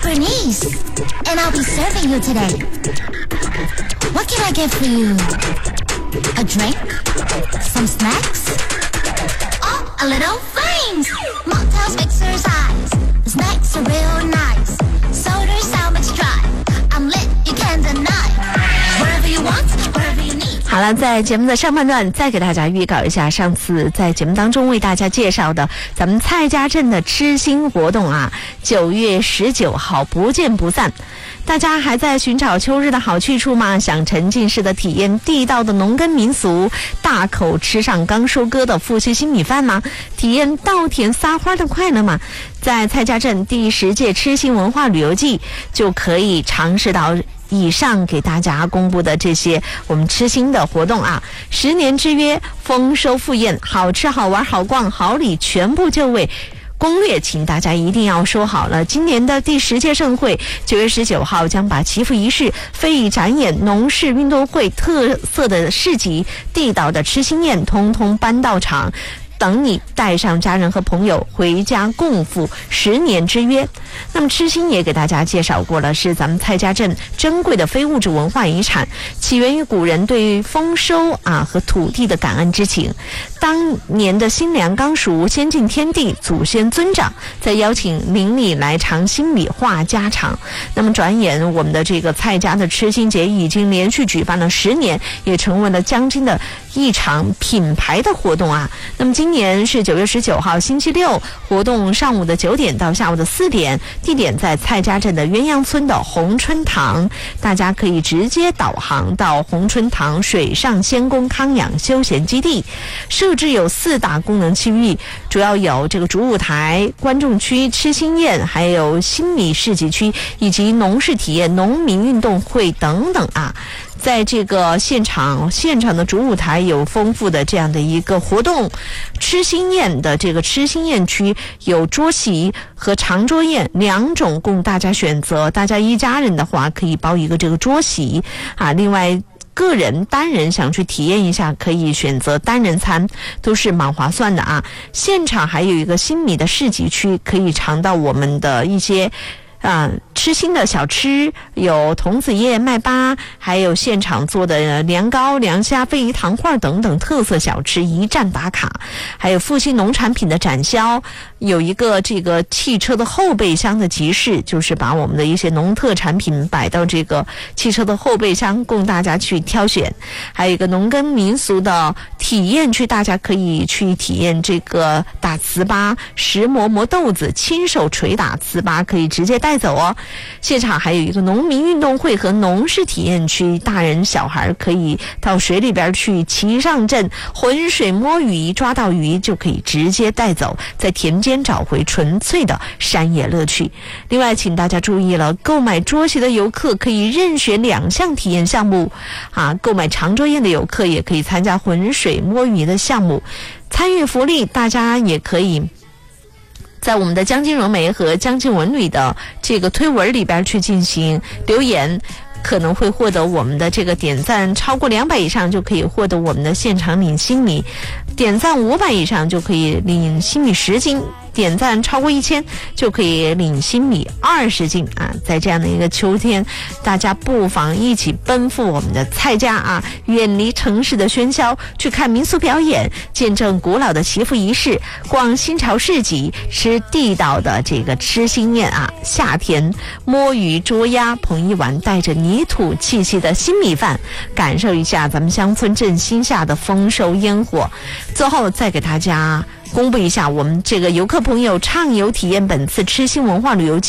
Bernice, and I'll be serving you today. What can I get for you? A drink? Some snacks? Oh, a little flames! Mocktails, mixers, eyes. The snacks are real nice. Soda's how much dry. I'm lit, you can't deny. Wherever you want, wherever you need. 好了，在节目的上半段再给大家预告一下上次在节目当中为大家介绍的咱们蔡家镇的吃心活动啊，9月19号不见不散。大家还在寻找秋日的好去处吗？想沉浸式的体验地道的农耕民俗，大口吃上刚收割的富硒新米饭吗？体验稻田撒花的快乐吗？在蔡家镇第10届吃心文化旅游季就可以尝试到以上给大家公布的这些我们吃心的活动啊，10年之约，丰收富宴，好吃好玩好逛好礼全部就位。攻略请大家一定要说好了，今年的第10届盛会9月19号将把祈福仪式、非遗展演、农事运动会、特色的市集、地道的吃心宴通通搬到场，等你带上家人和朋友回家共赴10年之约。那么吃心也给大家介绍过了，是咱们蔡家镇珍贵的非物质文化遗产，起源于古人对于丰收和土地的感恩之情。当年的新粮刚熟，先敬天地，祖先尊长，再邀请邻里来尝新米话家常。那么转眼我们的这个蔡家的吃心节已经连续举办了10年，也成为了江津的一场品牌的活动啊。那么今年是9月19号星期六，活动上午的9点到下午的4点，地点在蔡家镇的鸳鸯村的红春堂，大家可以直接导航到红春堂水上仙宫康养休闲基地。设置有4大功能区域，主要有这个主舞台、观众区、吃心宴，还有新米市集区以及农事体验、农民运动会等等啊。在这个现场的主舞台有丰富的这样的一个活动，吃心宴的这个吃心宴区有桌席和长桌宴2种供大家选择，大家一家人的话可以包一个这个桌席啊，另外个人单人想去体验一下可以选择单人餐，都是蛮划算的啊。现场还有一个新米的市集区，可以尝到我们的一些吃心的小吃，有童子叶、麦粑，还有现场做的凉糕、凉虾、鲱鱼糖块等等特色小吃一站打卡，还有复兴农产品的展销，有一个这个汽车的后备箱的集市，就是把我们的一些农特产品摆到这个汽车的后备箱供大家去挑选，还有一个农耕民俗的体验区，大家可以去体验这个打糍粑、石磨磨豆子、亲手捶打糍粑，可以直接带走哦。现场还有一个农民运动会和农事体验区，大人小孩可以到水里边去骑上阵，浑水摸鱼，抓到鱼就可以直接带走，在田间找回纯粹的山野乐趣。另外请大家注意了，购买桌席的游客可以任选2项体验项目购买长桌宴的游客也可以参加浑水摸鱼的项目。参与福利大家也可以在我们的江津融媒和江津文旅的这个推文里边去进行留言，可能会获得我们的这个点赞超过200以上就可以获得我们的现场领新米，点赞500以上就可以领新米10斤，点赞超过1000就可以领新米20斤啊！在这样的一个秋天，大家不妨一起奔赴我们的蔡家啊，远离城市的喧嚣，去看民俗表演，见证古老的祈福仪式，逛新潮市集，吃地道的这个吃心宴啊！夏天摸鱼捉鸭，捧一碗带着泥土气息的新米饭，感受一下咱们乡村振兴下的丰收烟火。最后再给大家公布一下我们这个游客朋友畅游体验本次吃心文化旅游季